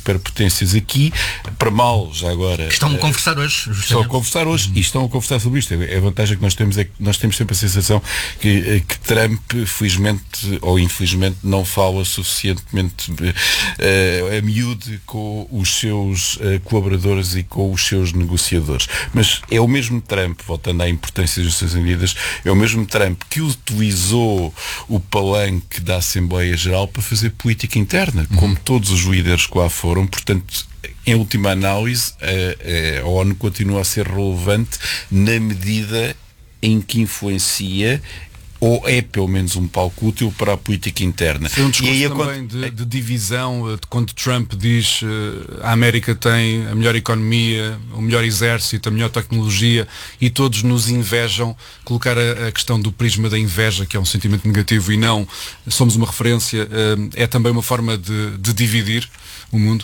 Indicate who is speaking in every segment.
Speaker 1: superpotências aqui, para mal, já agora...
Speaker 2: Estão a conversar hoje.
Speaker 1: Estão a conversar hoje e estão a conversar sobre isto. A vantagem que nós temos é que nós temos sempre a sensação que Trump, felizmente ou infelizmente, não fala suficientemente a miúde com os seus colaboradores e com os seus negociadores. Mas é o mesmo Trump, voltando à importância das Nações Unidas, é o mesmo Trump que utilizou o palanque da Assembleia Geral para fazer política interna, como todos os líderes que lá foram. Portanto, em última análise, a ONU continua a ser relevante na medida em que influencia ou é pelo menos um palco útil para a política interna.
Speaker 3: Foi um discurso também de divisão, quando Trump diz a América tem a melhor economia, o melhor exército, a melhor tecnologia e todos nos invejam, colocar a questão do prisma da inveja, que é um sentimento negativo e não somos uma referência, é também uma forma de dividir o mundo.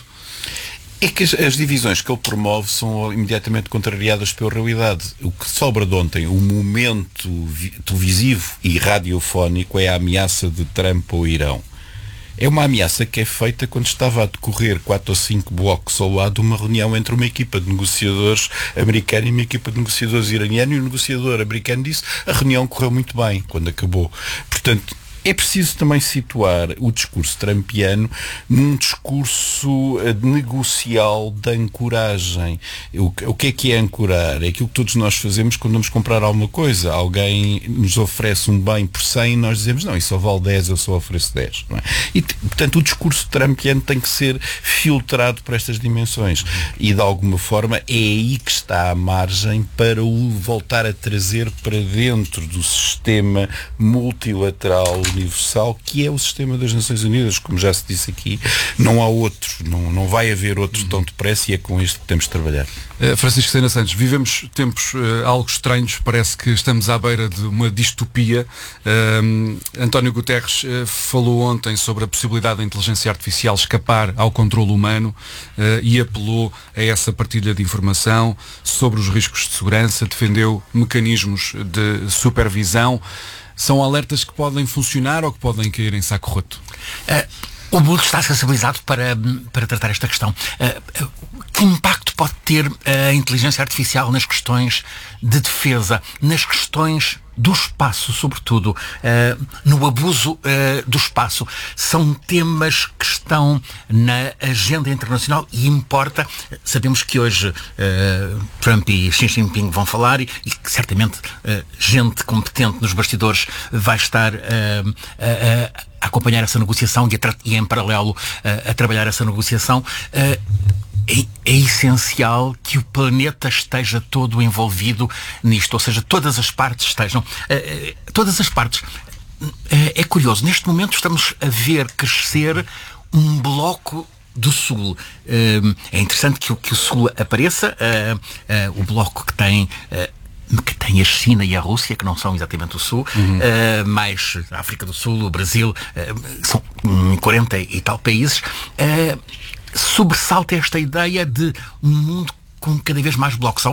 Speaker 1: É que as divisões que ele promove são imediatamente contrariadas pela realidade. O que sobra de ontem, o momento televisivo e radiofónico, é a ameaça de Trump ao Irão. É uma ameaça que é feita quando estava a decorrer 4 ou 5 blocos ao lado de uma reunião entre uma equipa de negociadores americana e uma equipa de negociadores iraniana, e o negociador americano disse a reunião correu muito bem quando acabou. Portanto, é preciso também situar o discurso trumpiano num discurso negocial de ancoragem. O que é ancorar? É aquilo que todos nós fazemos quando vamos comprar alguma coisa. Alguém nos oferece um bem por 100 e nós dizemos, não, isso só vale 10, eu só ofereço 10. Não é? E, portanto, o discurso trumpiano tem que ser filtrado por estas dimensões. E, de alguma forma, é aí que está a margem para o voltar a trazer para dentro do sistema multilateral universal, que é o sistema das Nações Unidas. Como já se disse aqui, não há outro, não vai haver outro tão depressa, e é com isto que temos de trabalhar.
Speaker 3: Francisco Sena Santos, vivemos tempos algo estranhos, parece que estamos à beira de uma distopia. António Guterres falou ontem sobre a possibilidade da inteligência artificial escapar ao controle humano e apelou a essa partilha de informação sobre os riscos de segurança, defendeu mecanismos de supervisão. São alertas que podem funcionar ou que podem cair em saco roto?
Speaker 2: O mundo está sensibilizado para tratar esta questão. Que impacto pode ter a inteligência artificial nas questões de defesa, nas questões do espaço, sobretudo, no abuso do espaço? São temas que estão na agenda internacional e importa. Sabemos que hoje Trump e Xi Jinping vão falar e que certamente gente competente nos bastidores vai estar a acompanhar essa negociação e em paralelo a trabalhar essa negociação. É essencial que o planeta esteja todo envolvido nisto, ou seja, todas as partes estejam. Todas as partes. É curioso, neste momento estamos a ver crescer um bloco do Sul. É interessante que o Sul apareça, o bloco que tem a China e a Rússia, que não são exatamente o Sul, mais a África do Sul, o Brasil, são 40 e tal países. Sobressalta esta ideia de um mundo com cada vez mais blocos. Há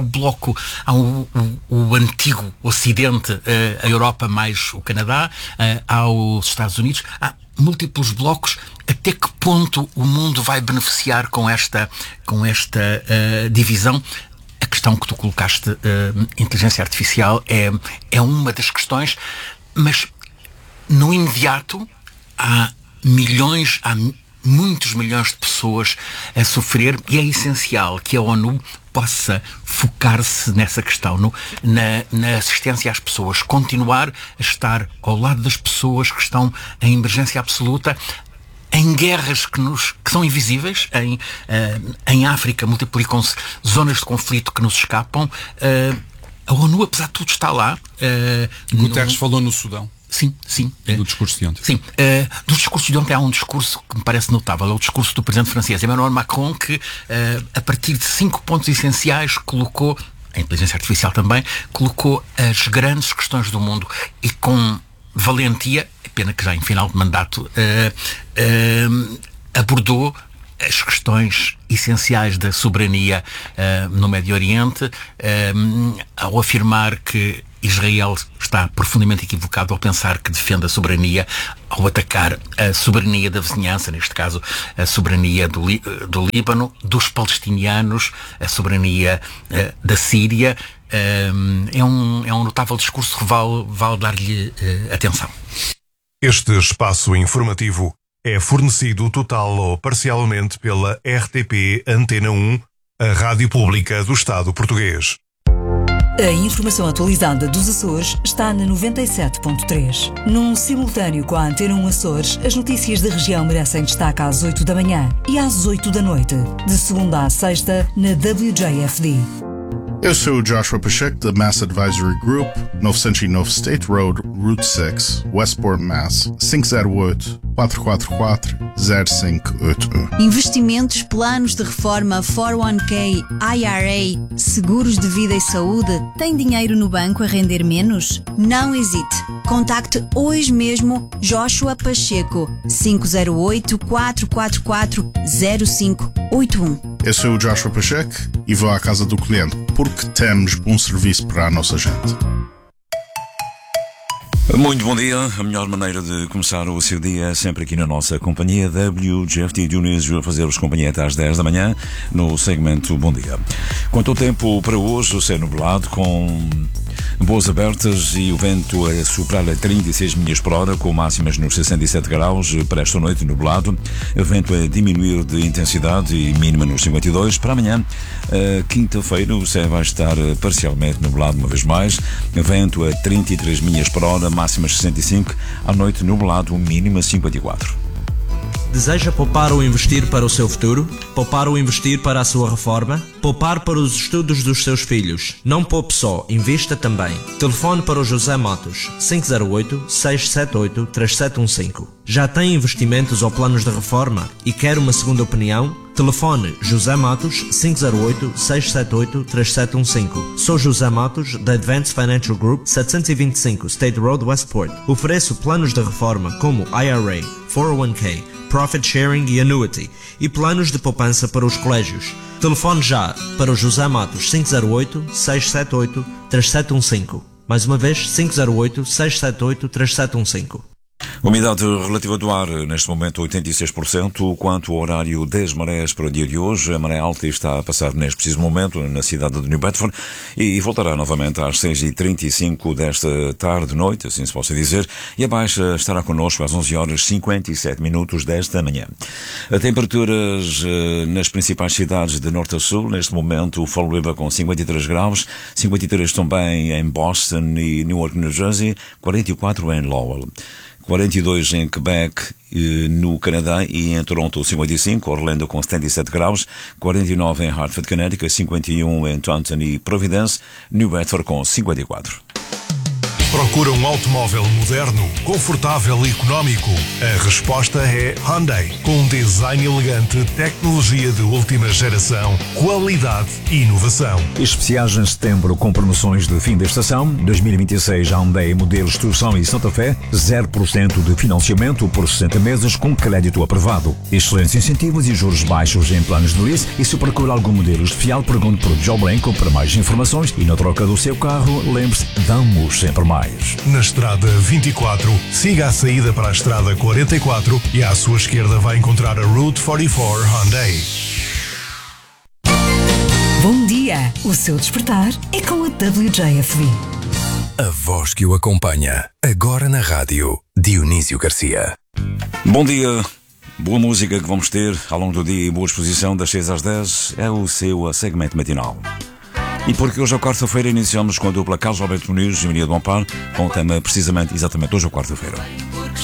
Speaker 2: o antigo Ocidente, a Europa mais o Canadá, há os Estados Unidos, há múltiplos blocos. Até que ponto o mundo vai beneficiar com esta divisão? A questão que tu colocaste, inteligência artificial, é uma das questões, mas no imediato há muitos milhões de pessoas a sofrer, e é essencial que a ONU possa focar-se nessa questão, na assistência às pessoas, continuar a estar ao lado das pessoas que estão em emergência absoluta, em guerras que são invisíveis. Em África multiplicam-se zonas de conflito que nos escapam. A ONU, apesar de tudo, está lá.
Speaker 3: Guterres falou no Sudão.
Speaker 2: Sim.
Speaker 3: Do discurso de ontem.
Speaker 2: Sim. Do discurso de ontem há um discurso que me parece notável. É o discurso do presidente francês, Emmanuel Macron, que a partir de 5 pontos essenciais colocou, a inteligência artificial também, colocou as grandes questões do mundo e com valentia, é pena que já em final de mandato, abordou as questões essenciais da soberania no Médio Oriente, ao afirmar que Israel está profundamente equivocado ao pensar que defende a soberania, ao atacar a soberania da vizinhança, neste caso a soberania do Líbano, dos palestinianos, a soberania da Síria. É um notável discurso que vale dar-lhe atenção.
Speaker 4: Este espaço informativo é fornecido total ou parcialmente pela RTP Antena 1, a Rádio Pública do Estado Português.
Speaker 5: A informação atualizada dos Açores está na 97.3. Num simultâneo com a Antena 1 Açores, as notícias da região merecem destaque às 8 da manhã e às 8 da noite, de segunda à sexta, na WJFD.
Speaker 6: Eu sou o Joshua Pacheco, da Mass Advisory Group, 909 State Road, Route 6, Westport, Mass. 508-444-0581.
Speaker 7: Investimentos, planos de reforma, 401k, IRA, seguros de vida e saúde. Tem dinheiro no banco a render menos? Não hesite. Contacte hoje mesmo Joshua Pacheco, 508-444-0581.
Speaker 6: Eu sou o Joshua Pacheco e vou à casa do cliente porque temos bom serviço para a nossa gente.
Speaker 8: Muito bom dia. A melhor maneira de começar o seu dia é sempre aqui na nossa companhia WGFT Dionísio a fazer-vos companhia até às 10 da manhã no segmento Bom Dia. Quanto ao tempo para hoje, o céu nublado com boas abertas e o vento a soprar a 36 milhas por hora, com máximas nos 67 graus. Para esta noite, nublado, o vento a diminuir de intensidade e mínima nos 52. Para amanhã, quinta-feira, o céu vai estar parcialmente nublado uma vez mais, vento a 33 milhas por hora, máximas 65. À noite, nublado, mínima 54.
Speaker 9: Deseja poupar ou investir para o seu futuro? Poupar ou investir para a sua reforma? Poupar para os estudos dos seus filhos? Não poupe só, invista também. Telefone para o José Matos, 508-678-3715. Já tem investimentos ou planos de reforma e quer uma segunda opinião? Telefone José Matos, 508-678-3715. Sou José Matos, da Advanced Financial Group, 725 State Road, Westport. Ofereço planos de reforma como IRA, 401k, Profit Sharing e Annuity e planos de poupança para os colégios. Telefone já para o José Matos, 508-678-3715. Mais uma vez, 508-678-3715.
Speaker 8: Umidade relativa do ar, neste momento 86%. Quanto ao horário das marés para o dia de hoje, a maré alta está a passar neste preciso momento na cidade de New Bedford e voltará novamente às 6h35 desta tarde-noite, assim se possa dizer, e a baixa estará connosco às 11h57 desta manhã. A temperaturas nas principais cidades de norte a sul, neste momento o Fall River com 53 graus, 53 também em Boston e Newark, New Jersey, 44 em Lowell. 42 em Quebec, no Canadá, e em Toronto 55, Orlando com 77 graus, 49 em Hartford, Connecticut, 51 em Taunton e Providence, New Bedford com 54.
Speaker 4: Procura um automóvel moderno, confortável e económico? A resposta é Hyundai. Com um design elegante, tecnologia de última geração, qualidade e inovação.
Speaker 10: Especiais em setembro com promoções de fim da estação. 2026 Hyundai modelos Tucson e Santa Fé, 0% de financiamento por 60 meses com crédito aprovado. Excelentes incentivos e juros baixos em planos de lease. E se procura algum modelo especial, pergunte por Joe Blanco para mais informações. E na troca do seu carro, lembre-se, damos sempre mais.
Speaker 4: Na estrada 24, siga a saída para a estrada 44 e à sua esquerda vai encontrar a Route 44 Hyundai.
Speaker 5: Bom dia! O seu despertar é com a WJFD.
Speaker 11: A voz que o acompanha, agora na rádio, Dionísio Garcia.
Speaker 8: Bom dia! Boa música que vamos ter ao longo do dia e boa exposição das 6 às 10 é o seu segmento matinal. E porque hoje é quarta-feira, iniciamos com a dupla Carlos Alberto Muniz e Maria do Amparo, com o tema precisamente, exatamente hoje é quarta-feira.